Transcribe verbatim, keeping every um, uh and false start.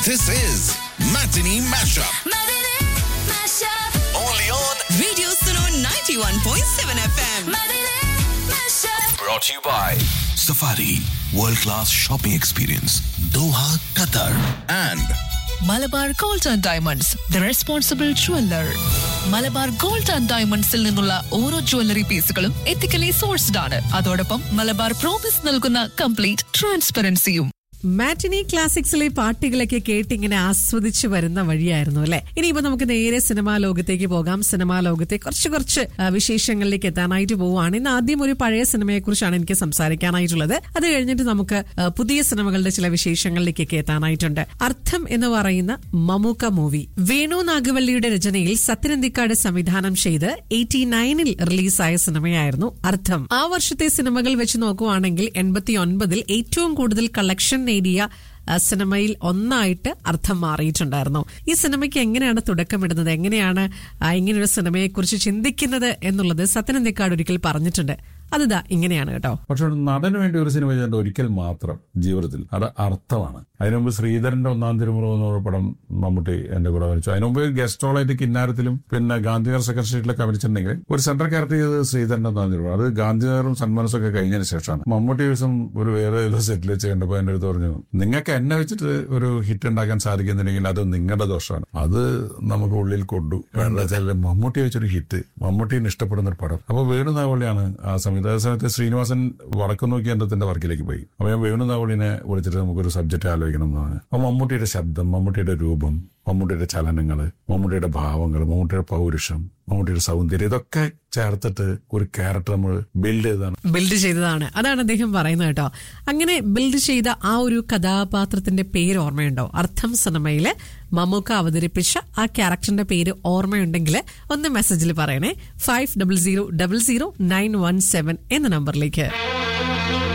This is Matinee Mashup. Matinee Mashup. Only on Radio Suno ninety-one point seven F M. Matinee Mashup. brought to you by Safari World Class Shopping Experience, Doha, Qatar, and Malabar gold and diamonds the responsible jeweller. Malabar gold and ഡയമണ്ട്സിൽ നിന്നുള്ള ഓരോ jewellery പീസുകളും ethically sourced ആണ്. അതോടൊപ്പം Malabar promise നൽകുന്ന complete ട്രാൻസ്പെറൻസിയും. മാറ്റിനി ക്ലാസിക്സിലെ പാട്ടുകളൊക്കെ കേട്ട് ഇങ്ങനെ ആസ്വദിച്ചു വരുന്ന വഴിയായിരുന്നു അല്ലെ. ഇനിയിപ്പോ നമുക്ക് നേരെ സിനിമാ ലോകത്തേക്ക് പോകാം. സിനിമാ ലോകത്തെ കുറച്ച് കുറച്ച് ആ, വിശേഷങ്ങളിലേക്ക് എത്താനായിട്ട് പോവുകയാണ്. ഇന്ന് ആദ്യം ഒരു പഴയ സിനിമയെ കുറിച്ചാണ് എനിക്ക് സംസാരിക്കാനായിട്ടുള്ളത്. അത് കഴിഞ്ഞിട്ട് നമുക്ക് ആ, പുതിയ സിനിമകളുടെ ചില വിശേഷങ്ങളിലേക്കൊക്കെ എത്താനായിട്ടുണ്ട്. അർത്ഥം എന്ന് പറയുന്ന മമ്മൂക്ക മൂവി വേണു നാഗവള്ളിയുടെ രചനയിൽ സത്യനന്ദിക്കാട് സംവിധാനം ചെയ്ത് എയ്റ്റി നയനിൽ റിലീസായ സിനിമയായിരുന്നു അർത്ഥം. ആ വർഷത്തെ സിനിമകൾ വെച്ച് നോക്കുവാണെങ്കിൽ എൺപത്തി ഒൻപതിൽ ഏറ്റവും കൂടുതൽ കളക്ഷൻ നേടിയ ആ, സിനിമയിൽ ഒന്നായിട്ട് അർത്ഥം മാറിയിട്ടുണ്ടായിരുന്നു. ഈ സിനിമയ്ക്ക് എങ്ങനെയാണ് തുടക്കമിടുന്നത്, എങ്ങനെയാണ് ആ, ഇങ്ങനൊരു സിനിമയെ കുറിച്ച് ചിന്തിക്കുന്നത് എന്നുള്ളത് സത്യനന്ദിക്കാട് ഒരിക്കൽ പറഞ്ഞിട്ടുണ്ട്. അതിതാ ഇങ്ങനെയാണ് കേട്ടോ. പക്ഷെ നടന് വേണ്ടി ഒരു സിനിമ ചെയ്യേണ്ട ഒരിക്കൽ മാത്രം ജീവിതത്തിൽ അത് അർത്ഥമാണ്. അതിനുമുമ്പ് ശ്രീധരന്റെ ഒന്നാം തിരുമുറവ് എന്ന പടം മമ്മൂട്ടി എന്റെ കൂടെ വരച്ചു. അതിനുമുമ്പ് ഗസ്റ്റ് റോളായിട്ട് കിന്നാരത്തിലും പിന്നെ ഗാന്ധിനഗർ സെക്കൻഡ് സ്ട്രീറ്റിലൊക്കെ അഭിനയിച്ചിട്ടുണ്ടെങ്കിൽ ഒരു സെൻട്രൽ ക്യാരക്ടർ ചെയ്തത് ശ്രീധരന്റെ ഒന്നാം തിരുമുറവ്. അത് ഗാന്ധിനഗറും സന്മനസ്സൊക്കെ കഴിഞ്ഞതിന് ശേഷമാണ്. മമ്മൂട്ടി ദിവസം ഒരു വേറെ ഏതോ സെറ്റിൽ വെച്ച് കണ്ടപ്പോൾ എന്റെ അടുത്ത് പറഞ്ഞു, നിങ്ങൾക്ക് എന്നെ വെച്ചിട്ട് ഒരു ഹിറ്റ് ഉണ്ടാക്കാൻ സാധിക്കുന്നുണ്ടെങ്കിൽ അത് നിങ്ങളുടെ ദോഷമാണ്. അത് നമുക്ക് ഉള്ളിൽ കൊണ്ടു. എന്താ വെച്ചാൽ മമ്മൂട്ടി വെച്ചൊരു ഹിറ്റ്, മമ്മൂട്ടിന് ഇഷ്ടപ്പെടുന്ന ഒരു പടം. അപ്പൊ വേണു നാവളിയാണ് ആ സമയത്ത്. അതേ സമയത്ത് ശ്രീനിവാസൻ വടക്കു നോക്കി എന്റെ വർക്കിലേക്ക് പോയി. അപ്പൊ ഞാൻ വേണു നാവളിനെ വിളിച്ചിട്ട് നമുക്കൊരു സബ്ജക്ട് ആലോചിക്കണം എന്നാണ്. അപ്പൊ മമ്മൂട്ടിയുടെ ശബ്ദം, മമ്മൂട്ടിയുടെ രൂപം, മമ്മൂട്ടിയുടെ ചലനങ്ങള്, മമ്മൂട്ടിയുടെ ഭാവങ്ങൾ, മമ്മൂട്ടിയുടെ പൗരുഷം, മമ്മൂട്ടിയുടെ സൗന്ദര്യം, ഇതൊക്കെ ചേർത്തിട്ട് ഒരു ക്യാരക്ടർ നമ്മൾ ബിൽഡ് ചെയ്തതാണ് ബിൽഡ് ചെയ്തതാണ് അതാണ് അദ്ദേഹം പറയുന്നത് കേട്ടോ. അങ്ങനെ ബിൽഡ് ചെയ്ത ആ ഒരു കഥാപാത്രത്തിന്റെ പേര് ഓർമ്മയുണ്ടോ? അർത്ഥം സിനിമയില് മമ്മൂക്ക അവതരിപ്പിച്ച ആ ക്യാരക്ടറിന്റെ പേര് ഓർമ്മയുണ്ടെങ്കിൽ ഒന്ന് മെസ്സേജിൽ പറയണേ. Five double zero double zero nine one seven എന്ന നമ്പറിലേക്ക്.